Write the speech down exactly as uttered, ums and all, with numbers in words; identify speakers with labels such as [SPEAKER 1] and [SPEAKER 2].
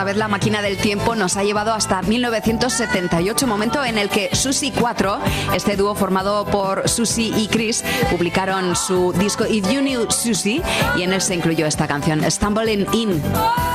[SPEAKER 1] A ver, la máquina del tiempo nos ha llevado hasta mil novecientos setenta y ocho, momento en el que Susi cuatro, este dúo formado por Susi y Chris, publicaron su disco If You Knew Susie y en él se incluyó esta canción, Stumbling In.